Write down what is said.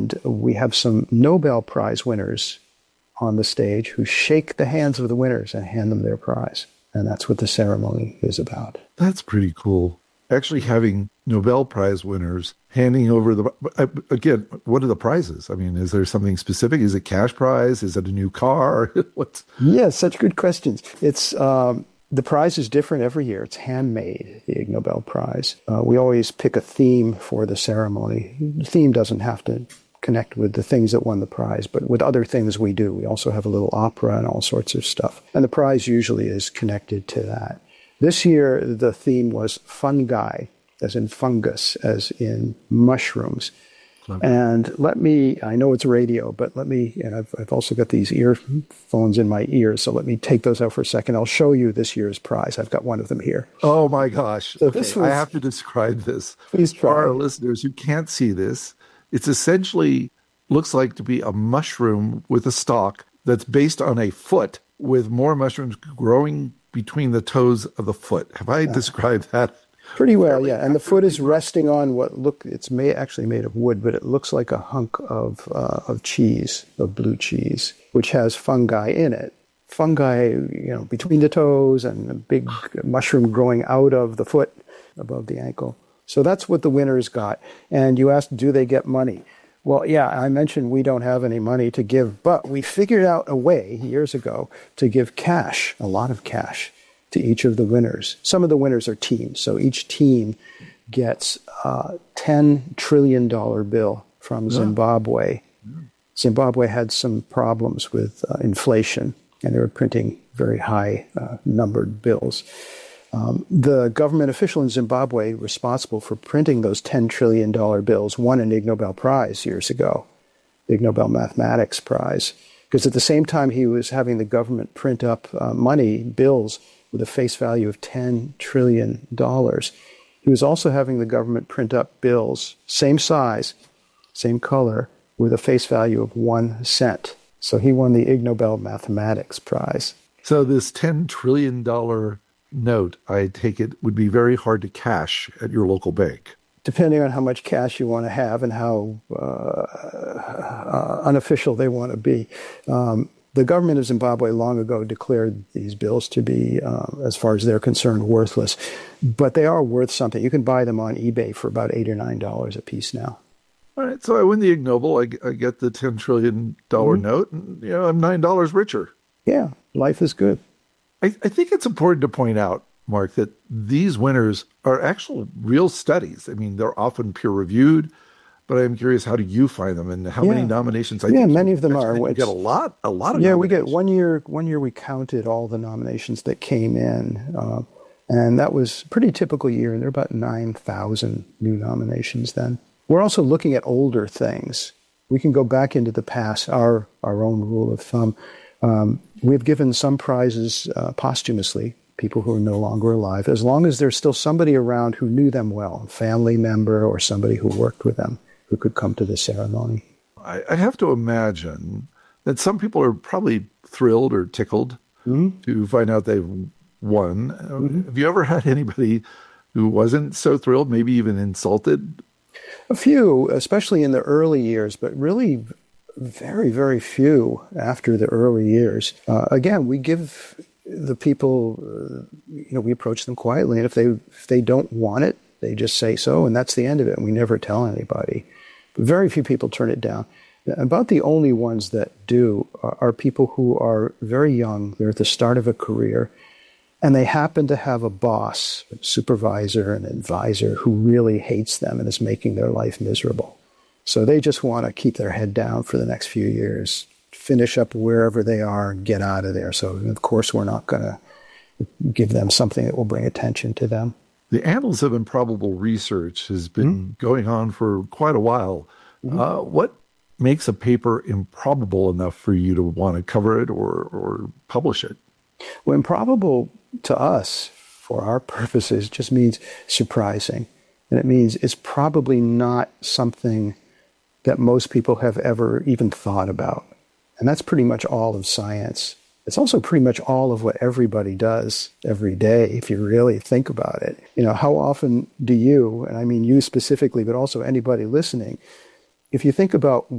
And we have some Nobel Prize winners on the stage who shake the hands of the winners and hand them their prize. And that's what the ceremony is about. That's pretty cool. Actually having Nobel Prize winners handing over again, what are the prizes? I mean, is there something specific? Is it cash prize? Is it a new car? What's... Yeah, such good questions. It's the prize is different every year. It's handmade, the Ig Nobel Prize. We always pick a theme for the ceremony. The theme doesn't have to connect with the things that won the prize, but with other things we do. We also have a little opera and all sorts of stuff. And the prize usually is connected to that. This year, the theme was fungi, as in fungus, as in mushrooms. Clever. And I know it's radio, but and I've also got these earphones in my ears, so let me take those out for a second. I'll show you this year's prize. I've got one of them here. Oh my gosh. So okay, I have to describe this. Please try. For our listeners who can't see this, it's essentially looks like to be a mushroom with a stalk that's based on a foot with more mushrooms growing between the toes of the foot. Have I described that? Pretty well, yeah. And the foot is resting on it's actually made of wood, but it looks like a hunk of cheese, of blue cheese, which has fungi in it. Fungi, between the toes, and a big mushroom growing out of the foot above the ankle. So that's what the winners got. And you asked, do they get money? Well, yeah, I mentioned we don't have any money to give, but we figured out a way years ago to give cash, a lot of cash, to each of the winners. Some of the winners are teams, so each team gets a $10 trillion bill from Zimbabwe. Zimbabwe had some problems with inflation, and they were printing very high numbered bills. The government official in Zimbabwe responsible for printing those $10 trillion bills won an Ig Nobel Prize years ago, the Ig Nobel Mathematics Prize, because at the same time he was having the government print up bills with a face value of $10 trillion, he was also having the government print up bills, same size, same color, with a face value of 1 cent. So he won the Ig Nobel Mathematics Prize. So this $10 trillion note, I take it, would be very hard to cash at your local bank. Depending on how much cash you want to have and how unofficial they want to be. The government of Zimbabwe long ago declared these bills to be, as far as they're concerned, worthless. But they are worth something. You can buy them on eBay for about $8 or $9 a piece now. All right, so I win the Ig Nobel, I get the $10 trillion note, and I'm $9 richer. Yeah, life is good. I think it's important to point out, Mark, that these winners are actual real studies. I mean, they're often peer-reviewed, but I'm curious, how do you find them, and how many nominations? I think many of them are. We get a lot of nominations. Yeah, we get one year we counted all the nominations that came in, and that was a pretty typical year, and there were about 9,000 new nominations then. We're also looking at older things. We can go back into the past, our own rule of thumb. We've given some prizes posthumously, people who are no longer alive, as long as there's still somebody around who knew them well, a family member or somebody who worked with them, who could come to the ceremony. I have to imagine that some people are probably thrilled or tickled to find out they've won. Have you ever had anybody who wasn't so thrilled, maybe even insulted? A few, especially in the early years, but really very, very few after the early years. Again, we give the people, we approach them quietly, and if they don't want it, they just say so, and that's the end of it. We never tell anybody. But very few people turn it down. About the only ones that do are people who are very young. They're at the start of a career, and they happen to have a boss, a supervisor, an advisor who really hates them and is making their life miserable. So they just want to keep their head down for the next few years, finish up wherever they are, and get out of there. So, of course, we're not going to give them something that will bring attention to them. The Annals of Improbable Research has been going on for quite a while. What makes a paper improbable enough for you to want to cover it or publish it? Well, improbable to us, for our purposes, just means surprising. And it means it's probably not something that most people have ever even thought about. And that's pretty much all of science. It's also pretty much all of what everybody does every day, if you really think about it. How often do you, and I mean you specifically, but also anybody listening, if you think about